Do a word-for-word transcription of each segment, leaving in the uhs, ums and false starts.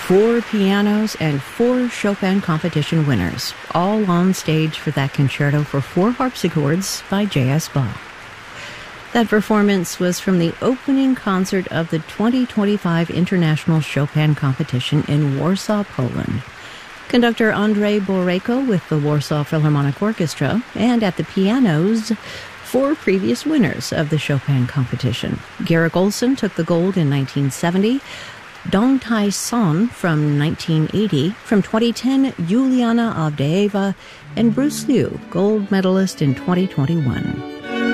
Four pianos and four Chopin competition winners, all on stage for that concerto for four harpsichords by J S. Bach. That performance was from the opening concert of the twenty twenty-five International Chopin Competition in Warsaw, Poland. Conductor Andrei Boreyko with the Warsaw Philharmonic Orchestra, and at the pianos, four previous winners of the Chopin competition. Garrick Olson took the gold in nineteen seventy, Dong Tai Son from nineteen eighty, from twenty ten, Juliana Avdeeva, and Bruce Liu, gold medalist in twenty twenty-one.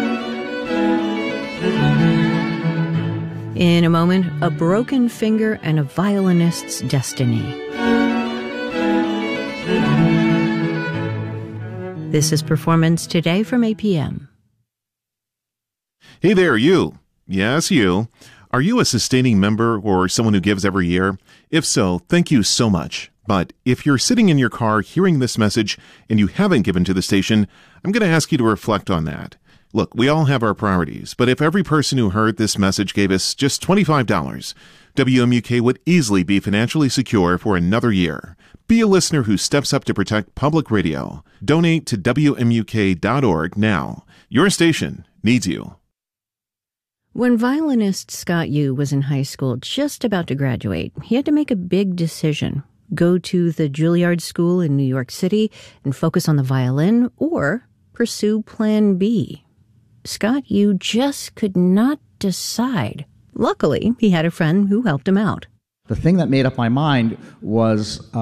In a moment, a broken finger and a violinist's destiny. This is Performance Today from A P M. Hey there, you. Yes, you. Are you a sustaining member or someone who gives every year? If so, thank you so much. But if you're sitting in your car hearing this message and you haven't given to the station, I'm going to ask you to reflect on that. Look, we all have our priorities, but if every person who heard this message gave us just twenty-five dollars, W M U K would easily be financially secure for another year. Be a listener who steps up to protect public radio. Donate to W M U K dot org now. Your station needs you. When violinist Scott Yu was in high school, just about to graduate, he had to make a big decision. Go to the Juilliard School in New York City and focus on the violin, or pursue Plan B. Scott Yu just could not decide. Luckily, he had a friend who helped him out. The thing that made up my mind was